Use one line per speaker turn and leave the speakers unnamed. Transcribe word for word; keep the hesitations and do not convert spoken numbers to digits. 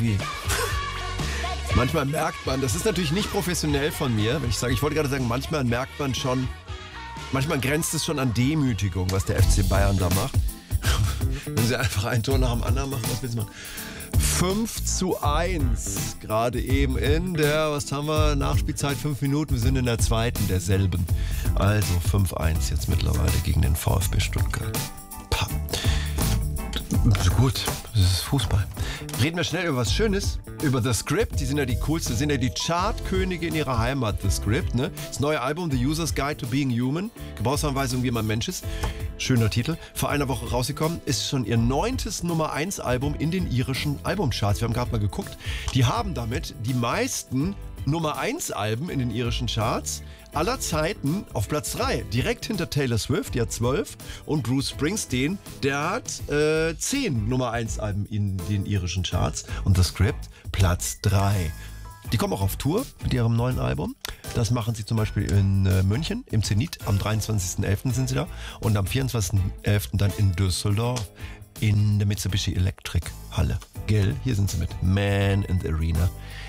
Wie? Manchmal merkt man, das ist natürlich nicht professionell von mir, wenn ich sage, ich wollte gerade sagen, manchmal merkt man schon, manchmal grenzt es schon an Demütigung, was der F C Bayern da macht. Wenn sie einfach ein Tor nach dem anderen machen, was willst du machen? fünf zu eins, gerade eben in der, was haben wir, Nachspielzeit fünf Minuten, wir sind in der zweiten derselben. Also fünf eins jetzt mittlerweile gegen den VfB Stuttgart. Pah. Gut, das ist Fußball. Reden wir schnell über was Schönes, über The Script. Die sind ja die coolsten, sind ja die Chartkönige in ihrer Heimat, The Script. Ne? Das neue Album, The User's Guide to Being Human. Gebrauchsanweisung, wie man Mensch ist. Schöner Titel. Vor einer Woche rausgekommen. Ist schon ihr neuntes Nummer eins Album in den irischen Albumcharts. Wir haben gerade mal geguckt. Die haben damit die meisten Nummer eins Alben in den irischen Charts aller Zeiten auf Platz drei. Direkt hinter Taylor Swift, die hat zwölf. Und Bruce Springsteen, der hat äh, zehn Nummer eins Alben in den irischen Charts. Und The Script, Platz drei. Die kommen auch auf Tour mit ihrem neuen Album. Das machen sie zum Beispiel in äh, München, im Zenit. Am dreiundzwanzigsten elften sind sie da. Und am vierundzwanzigsten elften dann in Düsseldorf in der Mitsubishi Electric Halle. Gell, hier sind sie mit Man in the Arena.